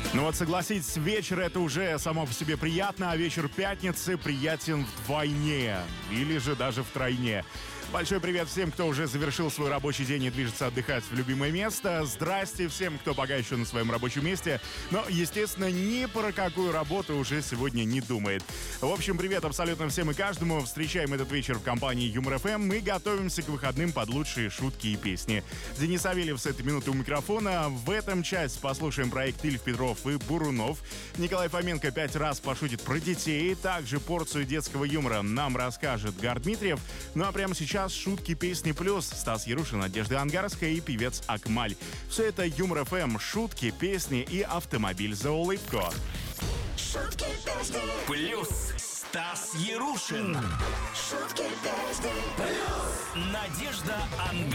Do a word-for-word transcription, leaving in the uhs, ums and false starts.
Ну вот согласитесь, вечер это уже само по себе приятно, а вечер пятницы приятен вдвойне или же даже втройне. Большой привет всем, кто уже завершил свой рабочий день и движется отдыхать в любимое место. Здрасте всем, кто пока еще на своем рабочем месте, но, естественно, ни про какую работу уже сегодня не думает. В общем, привет абсолютно всем и каждому. Встречаем этот вечер в компании Юмор эф эм. Мы готовимся к выходным под лучшие шутки и песни. Денис Савельев с этой минуты у микрофона. В этом часть послушаем проект Ильф, Петров и Бурунов. Николай Фоменко пять раз пошутит про детей. Также порцию детского юмора нам расскажет Гар Дмитриев. Ну а прямо сейчас шутки, песни плюс. Стас Ярушин, Надежда Ангарская и певец Акмаль. Все это Юмор эф эм, шутки, песни и автомобиль за улыбку. Шутки, песни. Плюс Стас Ярушин. Шутки, песни. Плюс Надежда Ангарская.